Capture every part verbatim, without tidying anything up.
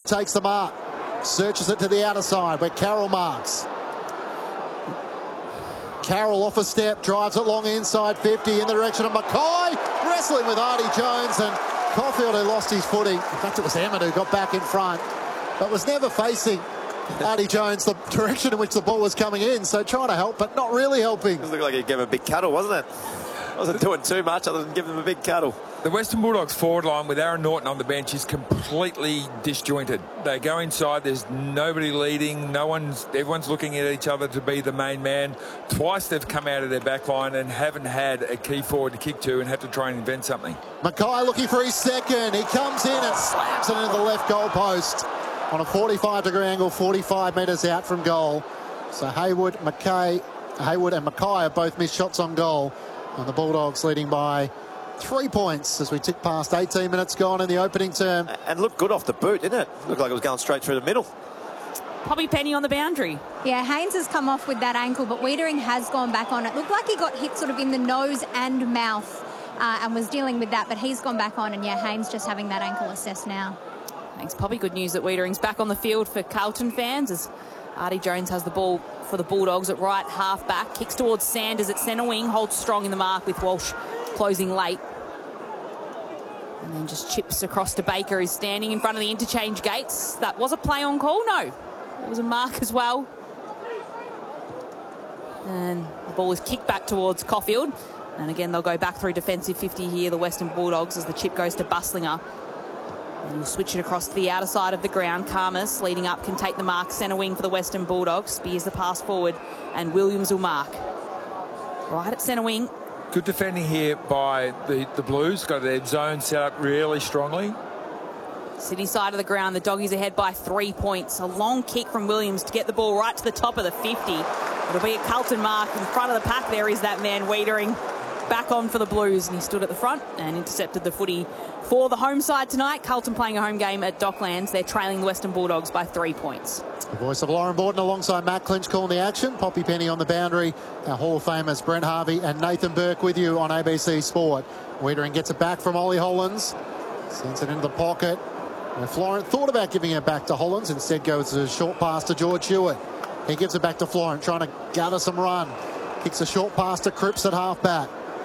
takes the mark. Searches it to the outer side where Carroll marks. Carroll off a step, drives it long inside fifty in the direction of Mackay. Wrestling with Artie Jones, and Caulfield, who lost his footing. In fact, it was Emmett who got back in front, but was never facing Artie Jones the direction in which the ball was coming in. So trying to help, but not really helping. It looked like he gave him a big cuddle, wasn't it? Wasn't doing too much other than giving him a big cuddle. The Western Bulldogs forward line with Aaron Norton on the bench is completely disjointed. They go inside, there's nobody leading, no one's, everyone's looking at each other to be the main man. Twice they've come out of their back line and haven't had a key forward to kick to and had to try and invent something. Mackay looking for his second. He comes in and slams it into the left goal post on a forty-five degree angle, forty-five metres out from goal. So Hayward, Mackay, Hayward and Mackay have both missed shots on goal, and the Bulldogs leading by three points as we tick past eighteen minutes gone in the opening term. And looked good off the boot, didn't it? Looked like it was going straight through the middle. Poppy Penny on the boundary. Yeah, Haynes has come off with that ankle, but Wiedering has gone back on it. Looked like he got hit sort of in the nose and mouth uh, and was dealing with that, but he's gone back on, and yeah, Haynes just having that ankle assessed now. Thanks, Poppy. Good news that Wiedering's back on the field for Carlton fans as Artie Jones has the ball for the Bulldogs at right half back. Kicks towards Sanders at centre wing, holds strong in the mark with Walsh closing late. And then just chips across to Baker, who's standing in front of the interchange gates. That was a play on call? No. It was a mark as well. And the ball is kicked back towards Caulfield. And again, they'll go back through defensive fifty here, the Western Bulldogs, as the chip goes to Bustlinger. And he'll switch it across to the outer side of the ground. Karmas leading up can take the mark. Centre wing for the Western Bulldogs. Spears the pass forward. And Williams will mark. Right at centre wing. Good defending here by the, the Blues. Got their zone set up really strongly. City side of the ground, the Doggies ahead by three points. A long kick from Williams to get the ball right to the top of the fifty. It'll be a Carlton mark. In front of the pack there is that man, Wiedering. Back on for the Blues, and he stood at the front and intercepted the footy for the home side tonight. Carlton playing a home game at Docklands. They're trailing the Western Bulldogs by three points. The voice of Lauren Borden alongside Matt Clinch calling the action. Poppy Penny on the boundary. Our Hall of Famers Brent Harvey and Nathan Burke with you on A B C Sport. Wiedering gets it back from Ollie Hollands. Sends it into the pocket. And Florent thought about giving it back to Hollands. Instead goes a short pass to George Hewitt. He gives it back to Florent, trying to gather some run. Kicks a short pass to Cripps at half back.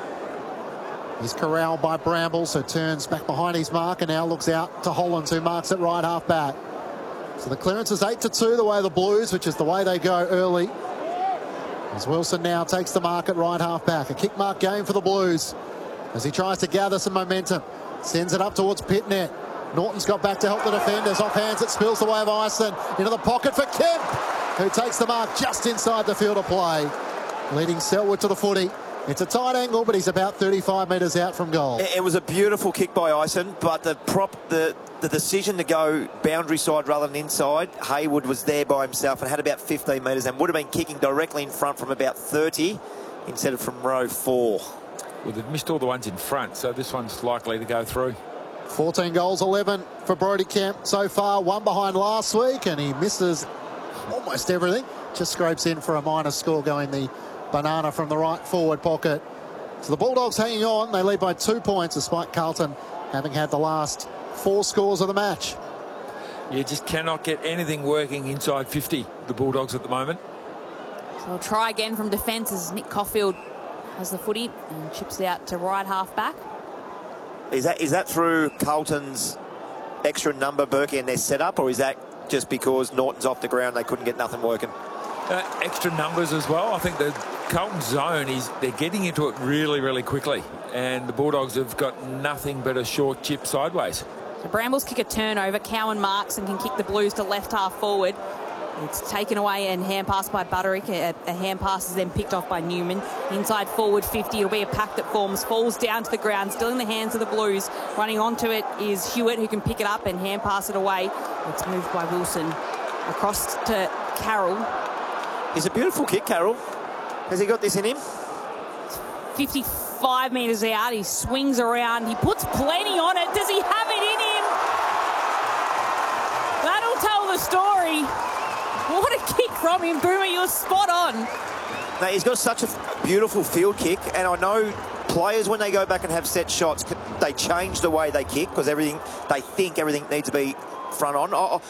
He's corralled by Bramble, so turns back behind his mark and now looks out to Hollands, who marks it right half back. So the clearance is eight to two the way of the Blues, which is the way they go early. As Wilson now takes the mark at right half back. A kick mark game for the Blues as he tries to gather some momentum. Sends it up towards Pitnet. Norton's got back to help the defenders. Off hands, it spills the way of Ison. Into the pocket for Kemp, who takes the mark just inside the field of play. Leading Selwood to the footy. It's a tight angle, but he's about thirty-five metres out from goal. It was a beautiful kick by Ison, but the prop, the, the decision to go boundary side rather than inside, Hayward was there by himself and had about fifteen metres and would have been kicking directly in front from about thirty instead of from row four. Well, they've missed all the ones in front, so this one's likely to go through. fourteen goals, eleven for Brodie Kemp so far. One behind last week, and he misses almost everything. Just scrapes in for a minor score going the banana from the right forward pocket. So the Bulldogs hanging on. They lead by two points despite Carlton having had the last four scores of the match. You just cannot get anything working inside fifty, the Bulldogs at the moment. So they'll try again from defence as Nick Caulfield has the footy and chips it out to right half back. Is that is that through Carlton's extra number, Berkey, and their setup, or is that just because Norton's off the ground, they couldn't get nothing working? Uh, extra numbers as well. I think the Carlton zone is they're getting into it really, really quickly, and the Bulldogs have got nothing but a short chip sideways. The Brambles kick a turnover. Cowan marks and can kick the Blues to left half forward. It's taken away and hand pass by Butterick. A, a hand pass is then picked off by Newman. Inside forward fifty. It'll be a pack that forms, falls down to the ground, still in the hands of the Blues. Running onto it is Hewitt, who can pick it up and hand pass it away. It's moved by Wilson. Across to Carroll. It's a beautiful kick, Carroll. Has he got this in him? fifty-five metres out. He swings around. He puts plenty on it. Does he have it in him? That'll tell the story. What a kick from him, Boomer. You're spot on. Now, he's got such a beautiful field kick, and I know players, when they go back and have set shots, they change the way they kick because everything they think everything needs to be front on. I,